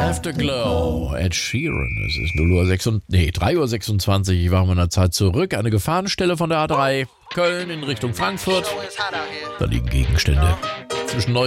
Afterglow, Ed Sheeran. Es ist 3:26 Uhr. Ich war in meiner Zeit zurück. Eine Gefahrenstelle von der A3. Köln in Richtung Frankfurt. Da liegen Gegenstände. Zwischen